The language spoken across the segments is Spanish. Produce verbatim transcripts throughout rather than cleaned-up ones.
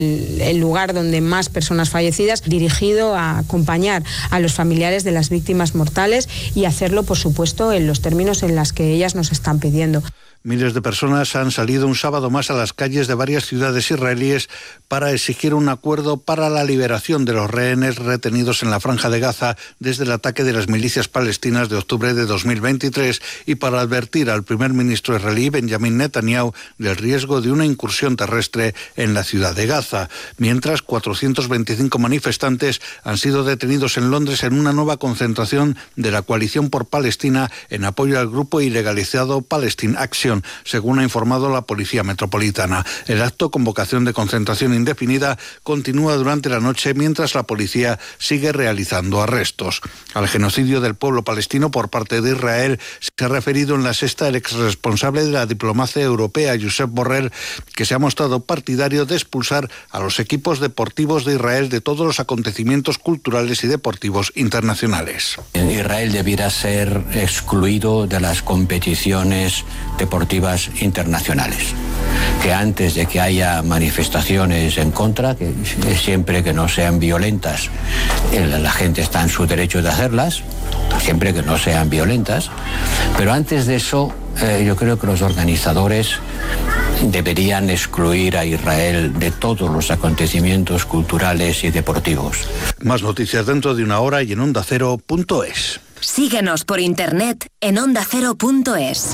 el lugar donde más personas fallecidas, dirigido a acompañar a los familiares de las víctimas mortales y hacerlo, por supuesto, en los términos en los que ellas nos están pidiendo. Miles de personas han salido un sábado más a las calles de varias ciudades israelíes para exigir un acuerdo para la liberación de los rehenes retenidos en la Franja de Gaza desde el ataque de las milicias palestinas de octubre de dos mil veintitrés y para advertir al primer ministro israelí Benjamin Netanyahu del riesgo de una incursión terrestre en la ciudad de Gaza. Mientras, cuatrocientos veinticinco manifestantes han sido detenidos en Londres en una nueva concentración de la Coalición por Palestina en apoyo al grupo ilegalizado Palestine Action, según ha informado la Policía Metropolitana. El acto, con vocación de concentración indefinida, continúa durante la noche mientras la policía sigue realizando arrestos. Al genocidio del pueblo palestino por parte de Israel se ha referido en la sexta el exresponsable de la diplomacia europea, Josep Borrell, que se ha mostrado partidario de expulsar a los equipos deportivos de Israel de todos los acontecimientos culturales y deportivos internacionales. Israel debiera ser excluido de las competiciones deportivas internacionales, que antes de que haya manifestaciones en contra, que siempre que no sean violentas, la gente está en su derecho de hacerlas, siempre que no sean violentas, pero antes de eso eh, yo creo que los organizadores deberían excluir a Israel de todos los acontecimientos culturales y deportivos. Más noticias dentro de una hora y en onda cero punto es. Síguenos por internet en onda cero punto es.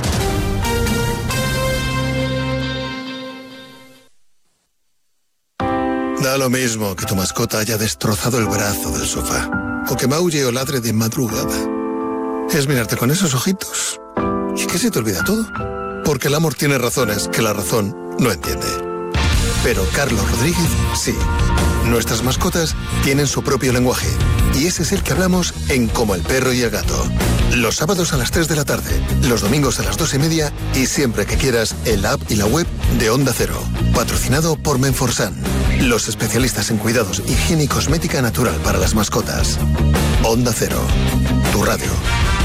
Da lo mismo que tu mascota haya destrozado el brazo del sofá o que maulle o ladre de madrugada. Es mirarte con esos ojitos y que se te olvida todo. Porque el amor tiene razones que la razón no entiende. Pero Carlos Rodríguez sí. Nuestras mascotas tienen su propio lenguaje y ese es el que hablamos en Como el perro y el gato. Los sábados a las tres de la tarde, los domingos a las dos y media y siempre que quieras en la app y la web de Onda Cero. Patrocinado por Menforsan, los especialistas en cuidados, higiene y cosmética natural para las mascotas. Onda Cero, tu radio.